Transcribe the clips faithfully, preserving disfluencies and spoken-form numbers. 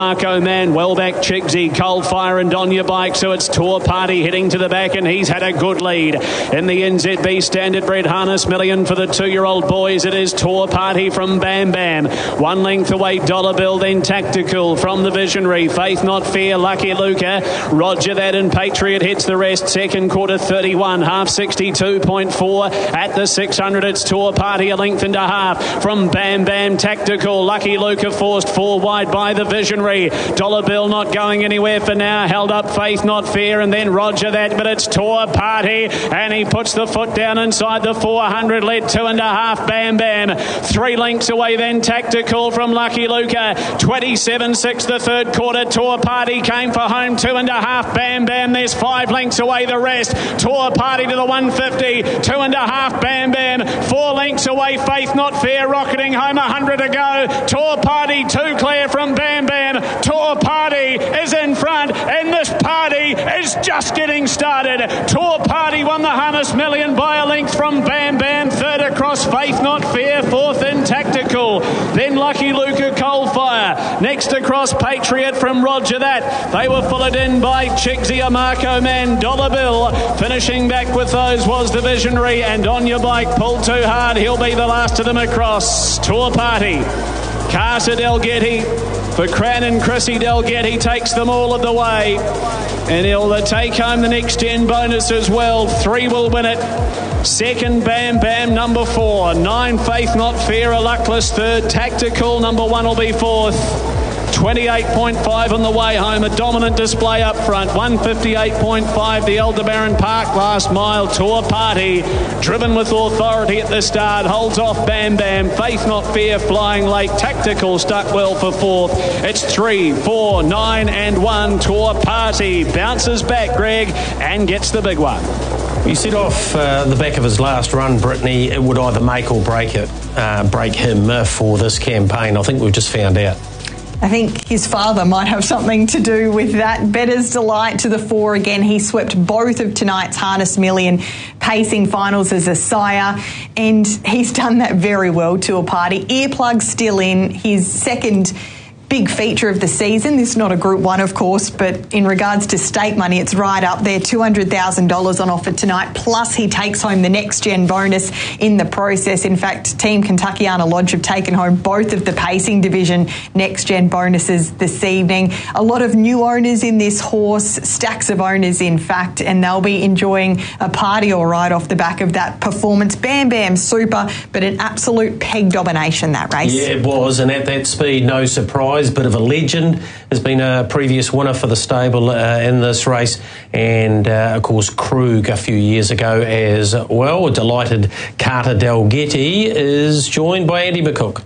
Marco Man, well back Chigsy, Coldfire and on your bike, so it's Tour Party heading to the back and he's had a good lead. In the N Z B Standard Bred Harness Million for the two-year-old boys, it is Tour Party from Bam Bam. One length away, Dollar Bill, then Tactical from the Visionary. Faith Not Fair, Lucky Luca, Roger That and Patriot hits the rest. Second quarter thirty-one, half sixty-two point four. At the six hundred, it's Tour Party, a length and a half from Bam Bam. Tactical, Lucky Luca forced four wide by the Visionary. Dollar Bill not going anywhere for now, held up Faith Not Fair and then Roger That, but it's Tour Party and he puts the foot down inside the four hundred, led two and a half Bam Bam. Three lengths away then Tactical from Lucky Luca. twenty-seven six the third quarter. Tour Party came for home, two and a half Bam Bam. There's five lengths away the rest. Tour Party to the one fifty, two and a half Bam Bam. Four lengths away Faith Not Fair, rocketing home a hundred to go. Tour Party two clear from Bam Bam. Tour Party is in front and this party is just getting started. Tour Party won the Harness Million by a length from Bam Bam. Third across Faith Not Fair. Fourth in Tactical. Then Lucky Luca, Coldfire. Next across Patriot from Roger That. They were followed in by Chigsy, Marco Man, Dollar Bill. Finishing back with those was the Visionary and On Your Bike pulled too hard. He'll be the last of them across. Tour Party. Carter Delgetti for Cran and Chrissy Delgetti takes them all of the way. And he'll take home the next gen bonus as well. Three will win it. Second, Bam Bam, number four. Nine, Faith Not Fair, a luckless third. Tactical, number one will be fourth. twenty-eight point five on the way home, a dominant display up front. one fifty-eight point five, the Aldebaran Park last mile. Tour Party, driven with authority at the start, holds off Bam Bam. Faith Not Fair flying late. Tactical stuck well for fourth. It's three, four, nine and one. Tour Party bounces back, Greg, and gets the big one. You said off uh, the back of his last run, Brittany, it would either make or break it, uh, break him uh, for this campaign. I think we've just found out. I think his father might have something to do with that. Better's Delight to the four again. He swept both of tonight's Harness Million pacing finals as a sire, and he's done that very well. Tour Party. Earplugs still in. His second big feature of the season. This is not a Group One, of course, but in regards to stake money, it's right up there. two hundred thousand dollars on offer tonight. Plus, he takes home the next gen bonus in the process. In fact, Team Kentuckiana Lodge have taken home both of the pacing division next gen bonuses this evening. A lot of new owners in this horse, stacks of owners, in fact, and they'll be enjoying a party all right off the back of that performance. Bam Bam, super, but an absolute peg domination, that race. Yeah, it was, and at that speed, no surprise. Bit of a legend, has been a previous winner for the stable uh, in this race, and uh, of course Krug a few years ago as well. A delighted Carter Delgetti is joined by Andy McCook.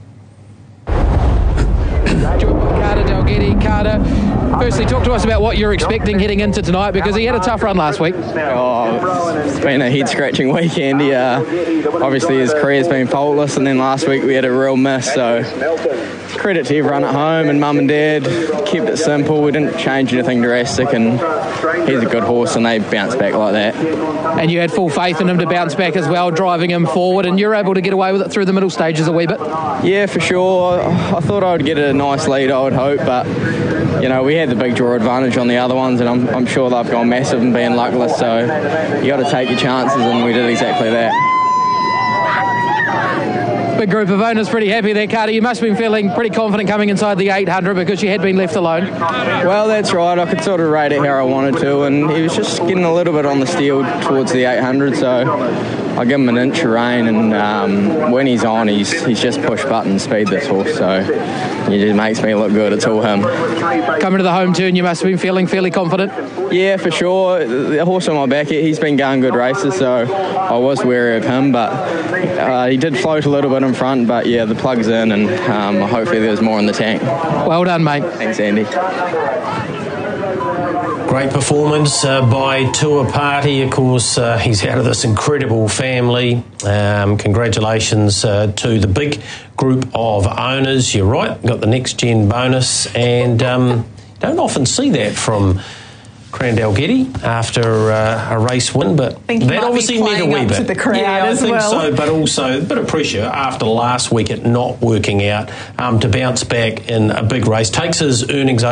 Carter Delgetti. Carter, firstly, talk to us about what you're expecting heading into tonight, because he had a tough run last week. Oh, it's been a head-scratching weekend. He, uh, obviously his career's been faultless, and then last week we had a real miss, so credit to everyone at home and mum and dad. Kept it simple, we didn't change anything drastic, and he's a good horse and they bounce back like that. And you had full faith in him to bounce back as well, driving him forward, and you're able to get away with it through the middle stages a wee bit. Yeah, for sure. I thought I would get a nice lead, I would hope, but you know, we had the big draw advantage on the other ones, and I'm, I'm sure they've gone massive and being luckless, so you got to take your chances, and we did exactly that. Big group of owners pretty happy there, Carter. You must have been feeling pretty confident coming inside the eight hundred because you had been left alone. Well, that's right. I could sort of rate it how I wanted to, and he was just getting a little bit on the steel towards the eight hundred, so I give him an inch of rain, and um, when he's on, he's he's just push button speed, this horse, so it just makes me look good. It's all him. Coming to the home turn, you must have been feeling fairly confident. Yeah, for sure. The horse on my back, he's been going good races, so I was wary of him, but uh, he did float a little bit in front, but yeah, the plug's in, and um, hopefully there's more in the tank. Well done, mate. Thanks, Andy. Great performance uh, by Tour Party. Of course, uh, he's out of this incredible family. Um, congratulations uh, to the big group of owners. You're right, got the next gen bonus, and um, don't often see that from Cran Delgetti after uh, a race win, but that obviously meant a wee bit. The crowd yeah, I as think well. so, but also a bit of pressure after last week it not working out um, to bounce back in a big race. Takes his earnings